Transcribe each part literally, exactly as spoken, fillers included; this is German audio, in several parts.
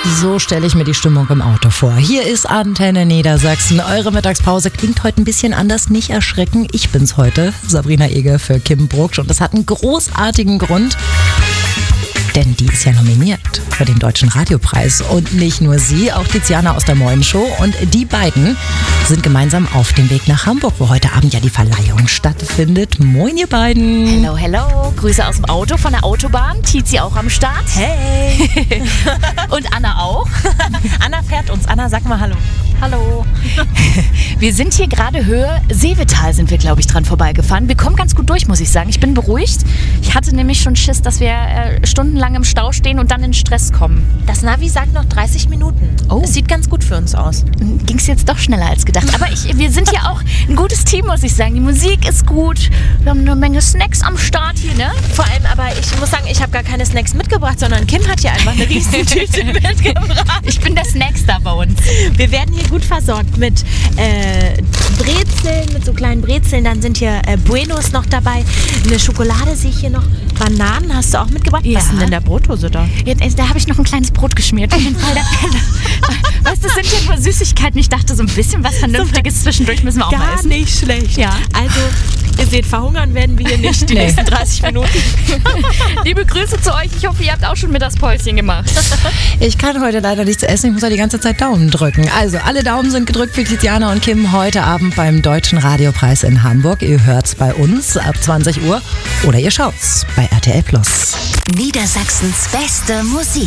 So stelle ich mir die Stimmung im Auto vor. Hier ist Antenne Niedersachsen. Eure Mittagspause klingt heute ein bisschen anders. Nicht erschrecken, ich bin's heute, Sabrina Eger für Kim Brugsch. Und das hat einen großartigen Grund. Denn die ist ja nominiert für den Deutschen Radiopreis. Und nicht nur sie, auch Tiziana aus der Moin Show. Und die beiden sind gemeinsam auf dem Weg nach Hamburg, wo heute Abend ja die Verleihung stattfindet. Moin, ihr beiden. Hello, hello. Grüße aus dem Auto von der Autobahn. Tizi auch am Start. Hey. Und Anna auch. Anna fährt uns. Anna, sag mal Hallo. Hallo. Wir sind hier gerade Höhe Seevetal sind wir, glaube ich, dran vorbeigefahren. Wir kommen ganz gut durch, muss ich sagen. Ich bin beruhigt. Ich hatte nämlich schon Schiss, dass wir äh, stundenlang im Stau stehen und dann in Stress kommen. Das Navi sagt noch dreißig Minuten. Oh. Es sieht ganz gut für uns aus. Ging es jetzt doch schneller als gedacht. Aber ich, wir sind hier auch ein gutes Team, muss ich sagen. Die Musik ist gut. Wir haben eine Menge Snacks am Start hier, ne? Vor allem, aber ich muss sagen, ich habe gar keine Snacks mitgebracht, sondern Kim hat hier einfach eine riesen Tüte mitgebracht. Ich bin der Snackstar bei uns. Wir werden hier gut versorgt mit äh, Brezeln, mit so kleinen Brezeln. Dann sind hier äh, Buenos noch dabei. Eine Schokolade sehe ich hier noch. Bananen hast du auch mitgebracht? Ja. Was ist denn in der Brotdose da? Ja, da habe ich noch ein kleines Brot geschmiert. Für den Fall der Fälle. Weißt du, das sind ja nur Süßigkeiten. Ich dachte, so ein bisschen was Vernünftiges zwischendurch müssen wir auch mal Gar essen. nicht schlecht. Ja. Also, ihr seht, verhungern werden wir hier nicht die Nee. nächsten dreißig Minuten. Liebe Grüße zu euch. Ich hoffe, ihr habt auch schon Mittagspäuschen gemacht. Ich kann heute leider nichts essen, ich muss ja die ganze Zeit Daumen drücken. Also alle Daumen sind gedrückt für Tiziana und Kim heute Abend beim Deutschen Radiopreis in Hamburg. Ihr hört's bei uns ab zwanzig Uhr oder ihr schaut's bei R T L Plus. Niedersachsens beste Musik.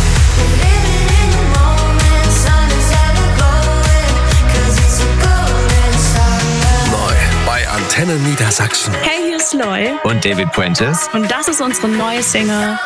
Neu bei Antenne Niedersachsen. Hey, hier ist Loy Und David Puentes. und das ist unsere neue Single